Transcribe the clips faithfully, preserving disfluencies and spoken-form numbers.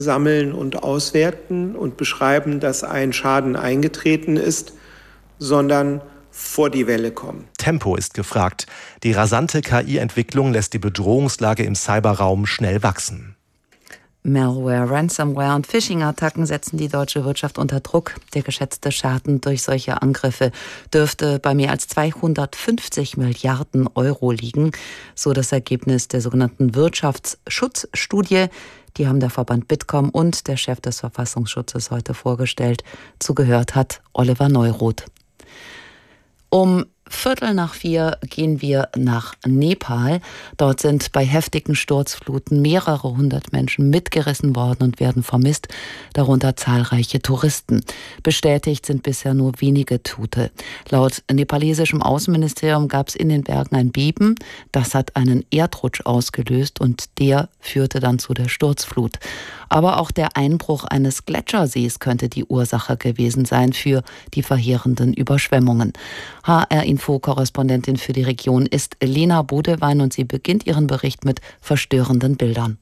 sammeln und auswerten und beschreiben, dass ein Schaden eingetreten ist, sondern vor die Welle kommen. Tempo ist gefragt. Die rasante K I-Entwicklung lässt die Bedrohungslage im Cyberraum schnell wachsen. Malware, Ransomware und Phishing-Attacken setzen die deutsche Wirtschaft unter Druck. Der geschätzte Schaden durch solche Angriffe dürfte bei mehr als zweihundertfünfzig Milliarden Euro liegen, so das Ergebnis der sogenannten Wirtschaftsschutzstudie. Die haben der Verband Bitkom und der Chef des Verfassungsschutzes heute vorgestellt. Zugehört hat Oliver Neuroth. Um Viertel nach vier gehen wir nach Nepal. Dort sind bei heftigen Sturzfluten mehrere hundert Menschen mitgerissen worden und werden vermisst, darunter zahlreiche Touristen. Bestätigt sind bisher nur wenige Tote. Laut nepalesischem Außenministerium gab es in den Bergen ein Beben. Das hat einen Erdrutsch ausgelöst und der führte dann zu der Sturzflut. Aber auch der Einbruch eines Gletschersees könnte die Ursache gewesen sein für die verheerenden Überschwemmungen. H R-Info-Korrespondentin für die Region ist Lena Bodewein und sie beginnt ihren Bericht mit verstörenden Bildern.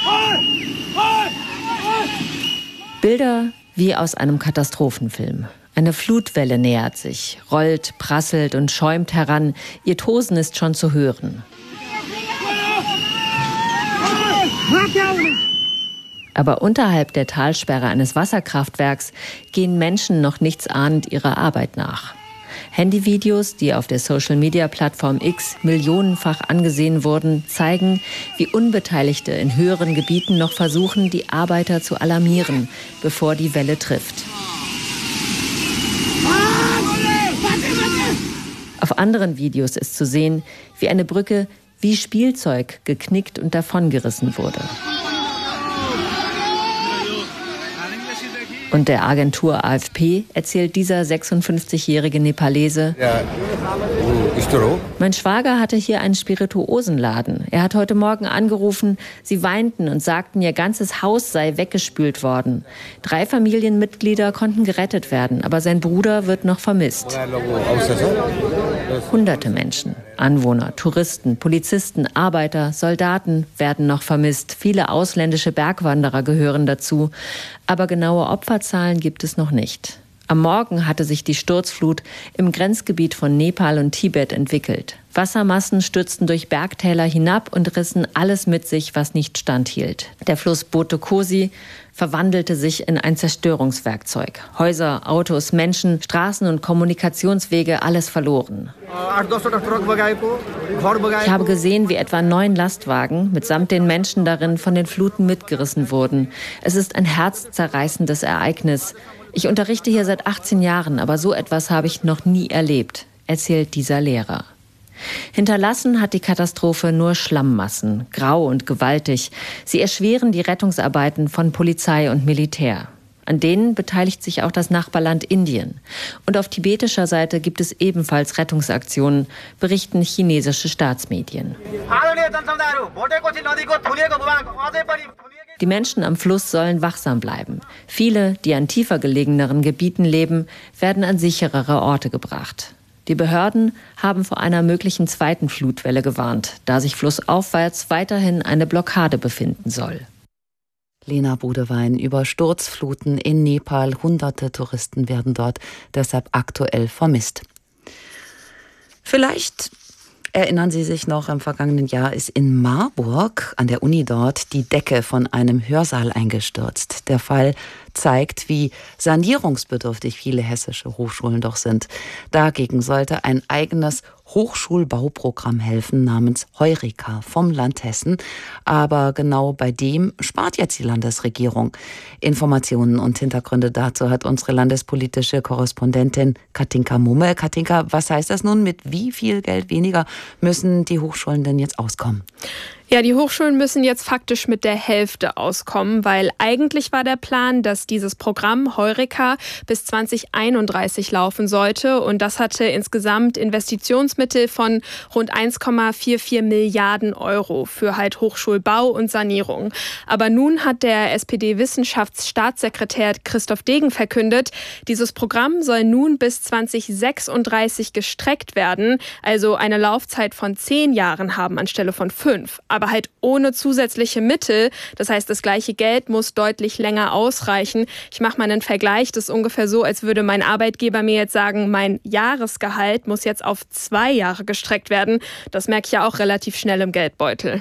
Bilder wie aus einem Katastrophenfilm. Eine Flutwelle nähert sich, rollt, prasselt und schäumt heran. Ihr Tosen ist schon zu hören. Aber unterhalb der Talsperre eines Wasserkraftwerks gehen Menschen noch nichts ahnend ihrer Arbeit nach. Handyvideos, die auf der Social-Media-Plattform X millionenfach angesehen wurden, zeigen, wie Unbeteiligte in höheren Gebieten noch versuchen, die Arbeiter zu alarmieren, bevor die Welle trifft. Auf anderen Videos ist zu sehen, wie eine Brücke wie Spielzeug geknickt und davongerissen wurde. Und der Agentur A F P erzählt dieser sechsundfünfzigjährige Nepalese: Mein Schwager hatte hier einen Spirituosenladen. Er hat heute Morgen angerufen, sie weinten und sagten, ihr ganzes Haus sei weggespült worden. Drei Familienmitglieder konnten gerettet werden, aber sein Bruder wird noch vermisst. Hunderte Menschen, Anwohner, Touristen, Polizisten, Arbeiter, Soldaten werden noch vermisst. Viele ausländische Bergwanderer gehören dazu. Aber genaue Opferzahlen gibt es noch nicht. Am Morgen hatte sich die Sturzflut im Grenzgebiet von Nepal und Tibet entwickelt. Wassermassen stürzten durch Bergtäler hinab und rissen alles mit sich, was nicht standhielt. Der Fluss Boto Kosi verwandelte sich in ein Zerstörungswerkzeug. Häuser, Autos, Menschen, Straßen und Kommunikationswege, alles verloren. Ich habe gesehen, wie etwa neun Lastwagen mitsamt den Menschen darin von den Fluten mitgerissen wurden. Es ist ein herzzerreißendes Ereignis. Ich unterrichte hier seit achtzehn Jahren, aber so etwas habe ich noch nie erlebt, erzählt dieser Lehrer. Hinterlassen hat die Katastrophe nur Schlammmassen, grau und gewaltig. Sie erschweren die Rettungsarbeiten von Polizei und Militär. An denen beteiligt sich auch das Nachbarland Indien. Und auf tibetischer Seite gibt es ebenfalls Rettungsaktionen, berichten chinesische Staatsmedien. Die Menschen am Fluss sollen wachsam bleiben. Viele, die an tiefer gelegeneren Gebieten leben, werden an sicherere Orte gebracht. Die Behörden haben vor einer möglichen zweiten Flutwelle gewarnt, da sich flussaufwärts weiterhin eine Blockade befinden soll. Lena Bodewein über Sturzfluten in Nepal. Hunderte Touristen werden dort deshalb aktuell vermisst. Vielleicht erinnern Sie sich noch, im vergangenen Jahr ist in Marburg an der Uni dort die Decke von einem Hörsaal eingestürzt. Der Fall zeigt, wie sanierungsbedürftig viele hessische Hochschulen doch sind. Dagegen sollte ein eigenes Hochschulbauprogramm helfen namens Heureka vom Land Hessen. Aber genau bei dem spart jetzt die Landesregierung. Informationen und Hintergründe dazu hat unsere landespolitische Korrespondentin Katinka Mumme. Katinka, was heißt das nun? Mit wie viel Geld weniger müssen die Hochschulen denn jetzt auskommen? Ja, die Hochschulen müssen jetzt faktisch mit der Hälfte auskommen, weil eigentlich war der Plan, dass dieses Programm Heureka bis zwanzig einunddreißig laufen sollte. Und das hatte insgesamt Investitionsmittel von rund eins Komma vierundvierzig Milliarden Euro für halt Hochschulbau und Sanierung. Aber nun hat der S P D-Wissenschaftsstaatssekretär Christoph Degen verkündet, dieses Programm soll nun bis zwanzig sechsunddreißig gestreckt werden, also eine Laufzeit von zehn Jahren haben anstelle von fünf. Aber aber halt ohne zusätzliche Mittel. Das heißt, das gleiche Geld muss deutlich länger ausreichen. Ich mache mal einen Vergleich. Das ist ungefähr so, als würde mein Arbeitgeber mir jetzt sagen, mein Jahresgehalt muss jetzt auf zwei Jahre gestreckt werden. Das merke ich ja auch relativ schnell im Geldbeutel.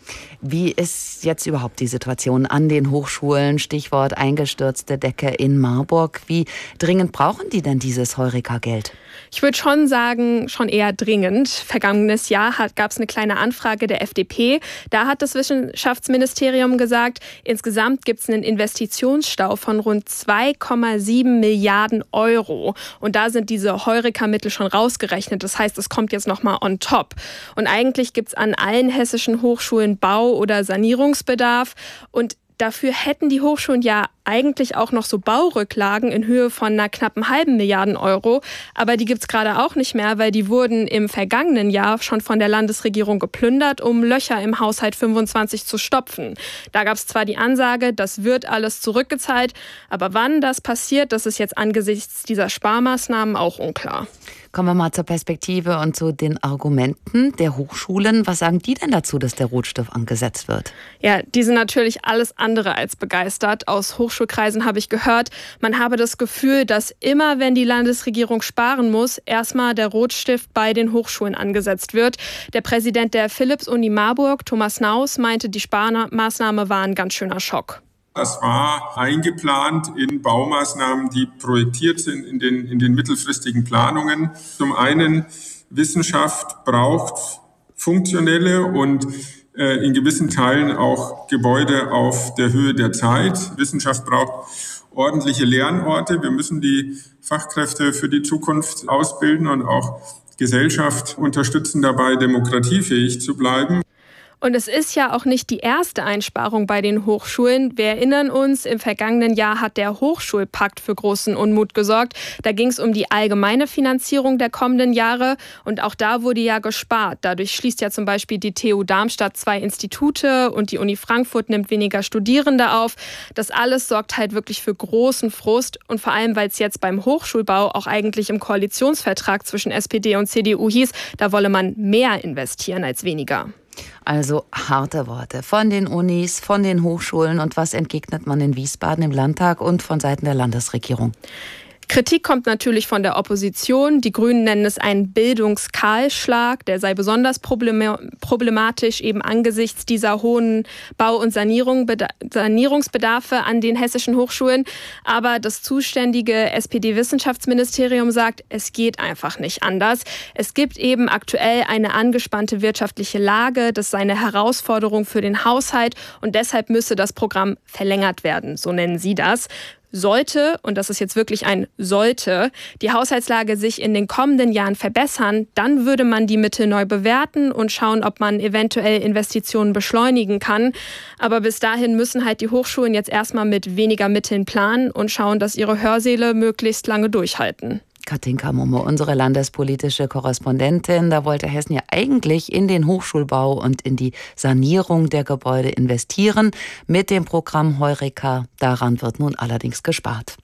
Wie ist jetzt überhaupt die Situation an den Hochschulen? Stichwort eingestürzte Decke in Marburg. Wie dringend brauchen die denn dieses Heureka-Geld? Ich würde schon sagen, schon eher dringend. Vergangenes Jahr gab es eine kleine Anfrage der F D P. Da hat das Wissenschaftsministerium gesagt, insgesamt gibt es einen Investitionsstau von rund zwei Komma sieben Milliarden Euro. Und da sind diese Heureka-Mittel schon rausgerechnet. Das heißt, es kommt jetzt nochmal on top. Und eigentlich gibt es an allen hessischen Hochschulen Bau- oder Sanierungsbedarf. Und dafür hätten die Hochschulen ja eigentlich auch noch so Baurücklagen in Höhe von einer knappen halben Milliarden Euro. Aber die gibt's gerade auch nicht mehr, weil die wurden im vergangenen Jahr schon von der Landesregierung geplündert, um Löcher im Haushalt fünfundzwanzig zu stopfen. Da gab's zwar die Ansage, das wird alles zurückgezahlt, aber wann das passiert, das ist jetzt angesichts dieser Sparmaßnahmen auch unklar. Kommen wir mal zur Perspektive und zu den Argumenten der Hochschulen. Was sagen die denn dazu, dass der Rotstift angesetzt wird? Ja, die sind natürlich alles andere als begeistert. Aus Hochschulkreisen habe ich gehört, man habe das Gefühl, dass immer, wenn die Landesregierung sparen muss, erstmal der Rotstift bei den Hochschulen angesetzt wird. Der Präsident der Philipps-Uni Marburg, Thomas Naus, meinte, die Sparmaßnahme war ein ganz schöner Schock. Das war eingeplant in Baumaßnahmen, die projektiert sind in den, in den mittelfristigen Planungen. Zum einen, Wissenschaft braucht funktionelle und äh, in gewissen Teilen auch Gebäude auf der Höhe der Zeit. Wissenschaft braucht ordentliche Lernorte. Wir müssen die Fachkräfte für die Zukunft ausbilden und auch Gesellschaft unterstützen dabei, demokratiefähig zu bleiben. Und es ist ja auch nicht die erste Einsparung bei den Hochschulen. Wir erinnern uns, im vergangenen Jahr hat der Hochschulpakt für großen Unmut gesorgt. Da ging es um die allgemeine Finanzierung der kommenden Jahre. Und auch da wurde ja gespart. Dadurch schließt ja zum Beispiel die T U Darmstadt zwei Institute und die Uni Frankfurt nimmt weniger Studierende auf. Das alles sorgt halt wirklich für großen Frust. Und vor allem, weil es jetzt beim Hochschulbau auch eigentlich im Koalitionsvertrag zwischen S P D und C D U hieß, da wolle man mehr investieren als weniger. Also harte Worte von den Unis, von den Hochschulen. Und was entgegnet man in Wiesbaden im Landtag und von Seiten der Landesregierung? Kritik kommt natürlich von der Opposition. Die Grünen nennen es einen Bildungskahlschlag. Der sei besonders problematisch, eben angesichts dieser hohen Bau- und Sanierung, Sanierungsbedarfe an den hessischen Hochschulen. Aber das zuständige S P D-Wissenschaftsministerium sagt, es geht einfach nicht anders. Es gibt eben aktuell eine angespannte wirtschaftliche Lage. Das sei eine Herausforderung für den Haushalt und deshalb müsse das Programm verlängert werden. So nennen sie das. Sollte, und das ist jetzt wirklich ein sollte, die Haushaltslage sich in den kommenden Jahren verbessern, dann würde man die Mittel neu bewerten und schauen, ob man eventuell Investitionen beschleunigen kann. Aber bis dahin müssen halt die Hochschulen jetzt erstmal mit weniger Mitteln planen und schauen, dass ihre Hörsäle möglichst lange durchhalten. Katinka Mumme, unsere landespolitische Korrespondentin. Da wollte Hessen ja eigentlich in den Hochschulbau und in die Sanierung der Gebäude investieren. Mit dem Programm Heureka. Daran wird nun allerdings gespart.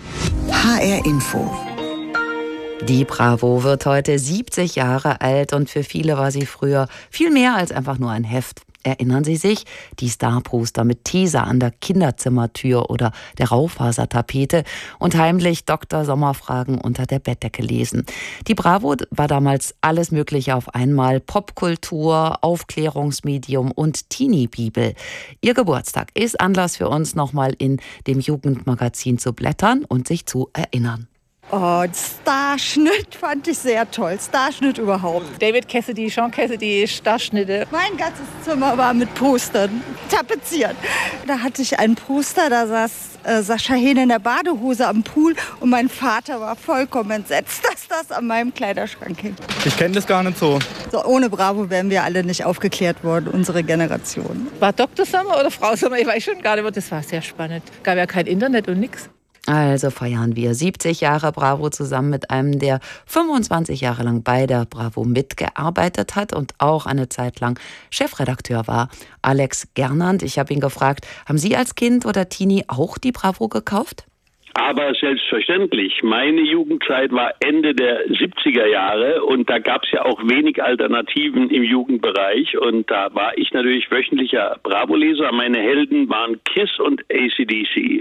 H R Info. Die Bravo wird heute siebzig Jahre alt und für viele war sie früher viel mehr als einfach nur ein Heft. Erinnern Sie sich? Die Starposter mit Teaser an der Kinderzimmertür oder der Raufasertapete und heimlich Doktor Sommerfragen unter der Bettdecke lesen. Die Bravo war damals alles Mögliche auf einmal. Popkultur, Aufklärungsmedium und Teenie-Bibel. Ihr Geburtstag ist Anlass für uns, nochmal in dem Jugendmagazin zu blättern und sich zu erinnern. Oh, Starschnitt fand ich sehr toll. Starschnitt überhaupt. David Cassidy, Sean Cassidy, Starschnitte. Mein ganzes Zimmer war mit Postern tapeziert. Da hatte ich ein Poster, da saß äh, Sascha Hehn in der Badehose am Pool und mein Vater war vollkommen entsetzt, dass das an meinem Kleiderschrank hing. Ich kenne das gar nicht so. So. Ohne Bravo wären wir alle nicht aufgeklärt worden, unsere Generation. War Doktor Sommer oder Frau Sommer? Ich weiß schon gar nicht, aber das war sehr spannend. Gab ja kein Internet und nichts. Also feiern wir siebzig Jahre Bravo zusammen mit einem, der fünfundzwanzig Jahre lang bei der Bravo mitgearbeitet hat und auch eine Zeit lang Chefredakteur war. Alex Gernand, ich habe ihn gefragt, haben Sie als Kind oder Teenie auch die Bravo gekauft? Aber selbstverständlich, meine Jugendzeit war Ende der siebziger Jahre und da gab es ja auch wenig Alternativen im Jugendbereich und da war ich natürlich wöchentlicher Bravo-Leser. Meine Helden waren Kiss und A C D C.